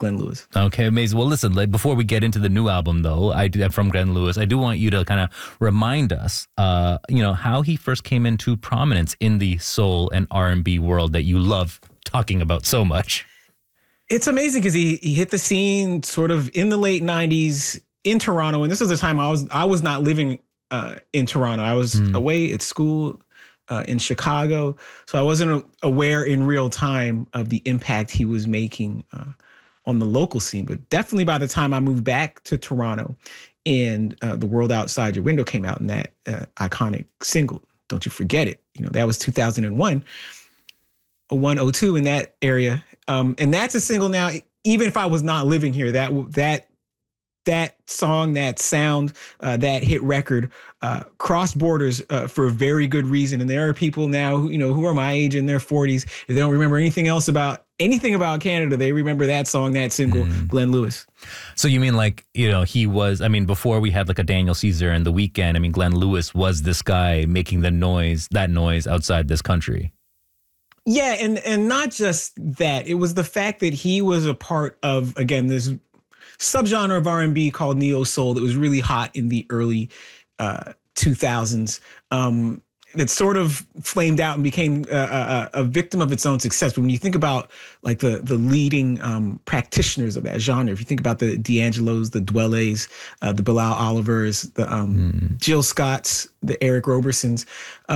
Glenn Lewis. Okay, amazing. Well, listen, like, before we get into the new album, though, from Glenn Lewis, I do want you to kind of remind us, how he first came into prominence in the soul and R&B world that you love talking about so much. It's amazing because he hit the scene sort of in the late 90s in Toronto. And this was the time I was not living in Toronto. I was away at school in Chicago. So I wasn't aware in real time of the impact he was making on the local scene. But definitely by the time I moved back to Toronto and The World Outside Your Window came out in that iconic single, Don't You Forget It. That was 2001, 02 in that area. And that's a single now, even if I was not living here, that song, that sound, that hit record, crossed borders for a very good reason. And there are people now who are my age in their 40s. If they don't remember anything about Canada, they remember that song, that single, Glenn Lewis. So you mean he was, before we had like a Daniel Caesar and The Weeknd, Glenn Lewis was this guy making that noise outside this country. Yeah, and not just that. It was the fact that he was a part of, again, this subgenre of R&B called neo soul that was really hot in the early 2000s. That sort of flamed out and became a victim of its own success. But when you think about like the leading practitioners of that genre, if you think about the D'Angelos, the Dwellés, the Bilal Olivers, the Jill Scotts, the Eric Robersons,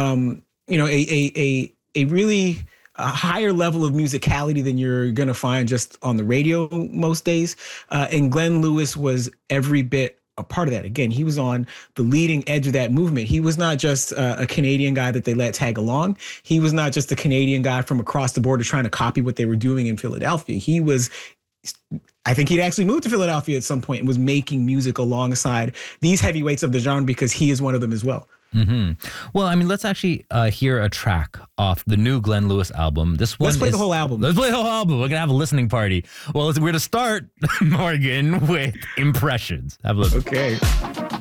a really higher level of musicality than you're going to find just on the radio most days. And Glenn Lewis was every bit a part of that. Again, he was on the leading edge of that movement. He was not just a Canadian guy that they let tag along. He was not just a Canadian guy from across the border trying to copy what they were doing in Philadelphia. I think he'd actually moved to Philadelphia at some point and was making music alongside these heavyweights of the genre because he is one of them as well. Mm-hmm. Well, let's actually hear a track off the new Glenn Lewis album. Let's play the whole album. Let's play the whole album. We're going to have a listening party. Well, we're going to start, Morgan, with Impressions. Have a listen. Okay.